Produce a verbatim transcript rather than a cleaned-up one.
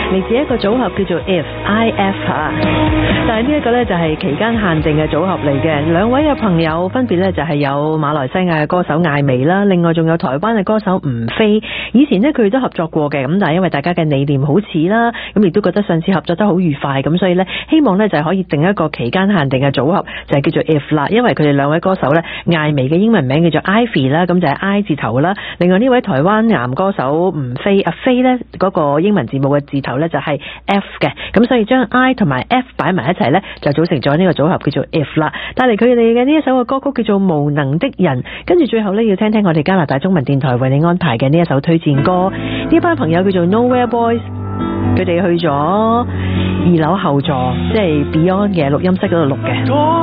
嚟自一個組合叫做 If I F 吓，但係呢一個呢，就係期間限定嘅組合嚟嘅。兩位嘅朋友分別呢，就係有馬來西亞嘅歌手艾薇啦，另外仲有台灣嘅歌手吳飛。以前呢，佢哋都合作過嘅，咁但係因為大家嘅理念好似啦，咁亦都覺得上次合作得好愉快，咁所以呢，希望呢，就係可以定一個期間限定嘅組合，就係叫做 If 啦。因為佢哋兩位歌手呢，艾薇嘅英文名叫做 Ivy 啦，咁就係 I 字頭啦。另外呢位台灣男歌手吳飛阿飛呢，嗰個英文字母嘅字頭呢，就係 F 嘅，咁所以將 I 同埋 F 擺埋一齊呢，就組成咗呢個組合叫做 If 啦。帶嚟佢哋嘅呢一首嘅歌曲叫做《無能的人》，跟住最後呢，要聽聽我哋加拿大中文電台為你安排嘅呢一首推薦歌。呢班朋友叫做 Nowhere Boys， 佢哋去咗二樓後座，即係 Beyond 嘅錄音室嗰度錄嘅。